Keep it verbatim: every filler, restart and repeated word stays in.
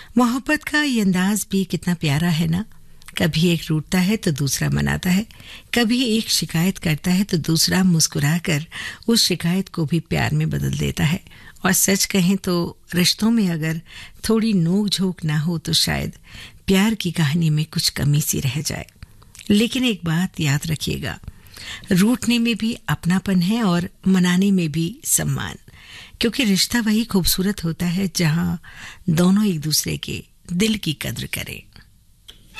मोहब्बत का ये अंदाज भी कितना प्यारा है ना। कभी एक रूठता है तो दूसरा मनाता है, कभी एक शिकायत करता है तो दूसरा मुस्कुराकर उस शिकायत को भी प्यार में बदल देता है। और सच कहें तो रिश्तों में अगर थोड़ी नोक झोंक ना हो तो शायद प्यार की कहानी में कुछ कमी सी रह जाए। लेकिन एक बात याद रखिएगा, रूठने में भी अपनापन है और मनाने में भी सम्मान, क्योंकि रिश्ता वही खूबसूरत होता है जहां दोनों एक दूसरे के दिल की कद्र करें।